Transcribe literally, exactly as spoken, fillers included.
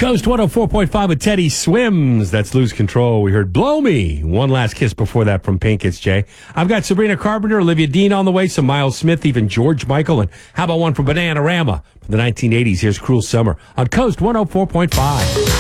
Coast one oh four point five with Teddy Swims. That's Lose Control. We heard Blow Me. One Last Kiss before that from Pink. It's Jay. I've got Sabrina Carpenter, Olivia Dean on the way, some Miles Smith, even George Michael. And how about one from Bananarama from the nineteen eighties? Here's Cruel Summer on Coast one oh four point five.